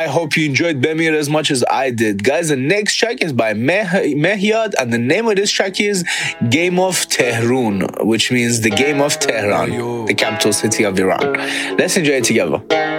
hope you enjoyed Bemir as much as I did. Guys, the next track is by Mehyad, and the name of this track is Game of Tehran, which means the Game of Tehran, the capital city of Iran. Let's enjoy it together.